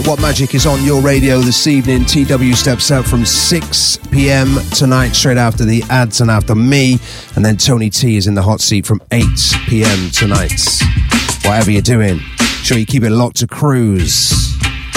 What Magic is on your radio this evening. TW steps out from 6 p.m. tonight, straight after the ads and after me. And then Tony T is in the hot seat from 8 p.m. tonight. Whatever you're doing, sure you keep it locked to Cruise.